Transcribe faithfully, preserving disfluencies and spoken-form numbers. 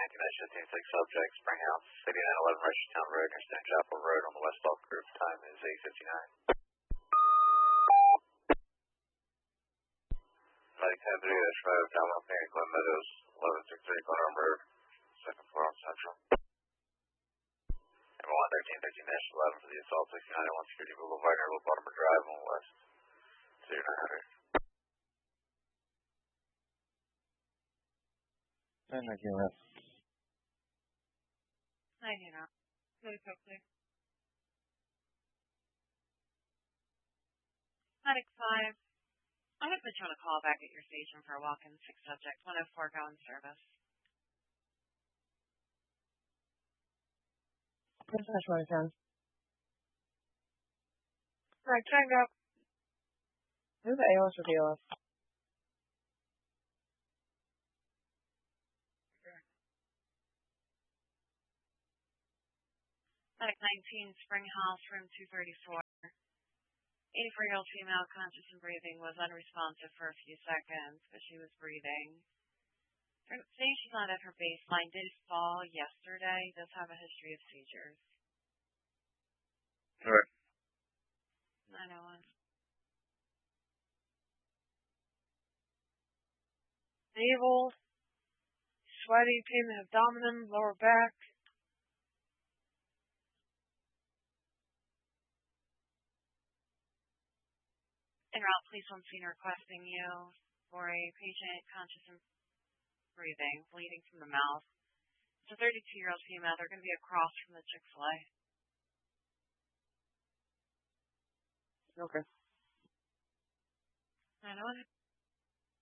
nineteen fifteen, six subjects, Springhouse, eighty-nine eleven Richardstown Road near Stone Chapel Road on the West Elk Group. Time is eight fifty-nine. Mike ten three, that's five, Tom Alpine, Glen Meadows, eleven sixty-three, Glenarm Road, second floor on Central. M one thirteen, thirteen National eleven for the assault, sixty-nine one Security Boulevard, near Little Baltimore Drive on West, zero nine hundred. nine nineteen left. nineteen out. Really quickly. Medic five. I have been trying to call back at your station for a walk-in six subject, one oh four going service. What's that one sound? Right, Tango. Who's the A L S or B L S? Medic nineteen, Springhouse, room two thirty-four. eighty-four-year-old female, conscious and breathing, was unresponsive for a few seconds, but she was breathing. Saying she's not at her baseline, did fall yesterday, does have a history of seizures. Sure. nine oh one. Navel, sweaty, pain in the abdomen, lower back. En route, police on scene requesting you for a patient conscious and breathing, bleeding from the mouth. It's a thirty-two-year-old female. They're going to be across from the Chick-fil-A. Okay. nine oh one.